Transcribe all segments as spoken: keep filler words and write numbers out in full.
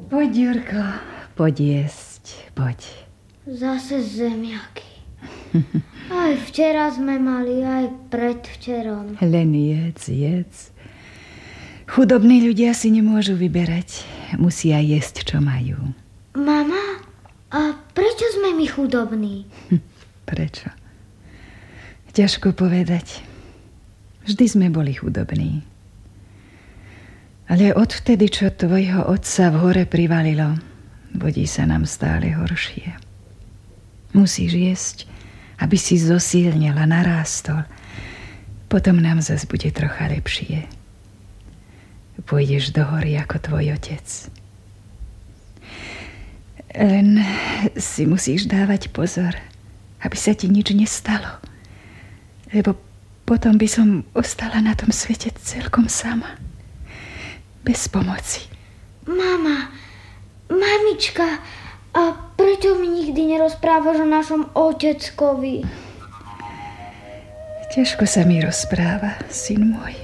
Poď, Jurko, poď jesť, poď. Zase zemiaky. Aj včera sme mali, aj predvčerom. Len jedz, jedz. Chudobní ľudia si nemôžu vyberať. Musia jesť, čo majú. Mama, a prečo sme my chudobní? Hm, prečo? Ťažko povedať. Vždy sme boli chudobní. Ale odvtedy, čo tvojho otca v hore privalilo, vodí sa nám stále horšie. Musíš jesť, aby si zosílnil a narástol. Potom nám zas bude trocha lepšie. Pôjdeš do hory ako tvoj otec. Len si musíš dávať pozor, aby sa ti nič nestalo. Lebo potom by som ostala na tom svete celkom sama. Bez pomoci. Mama, mamička, a prečo mi nikdy nerozprávaš o našom oteckovi? Ťažko sa mi rozpráva, syn môj.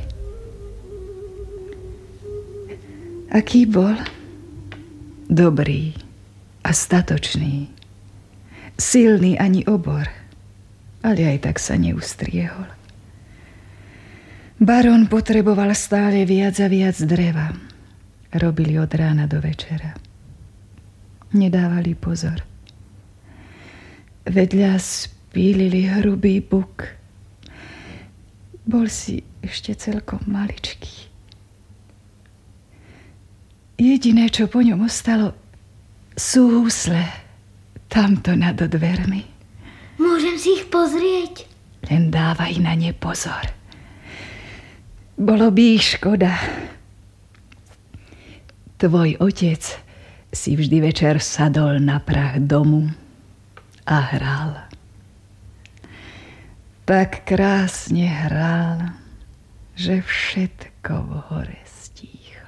Aký bol? Dobrý a statočný. Silný ani obor, ale aj tak sa neustriehol. Barón potreboval stále viac a viac dreva. Robili od rána do večera. Nedávali pozor. Vedľa spílili hrubý buk. Bol si ešte celkom maličký. Jediné, čo po ňom ostalo, sú husle tamto nad dvermi. Môžem si ich pozrieť? Len dávaj na ne pozor. Bolo by ich škoda. Tvoj otec si vždy večer sadol na prach domu a hral. Tak krásne hral, že všetko v hore stíchlo.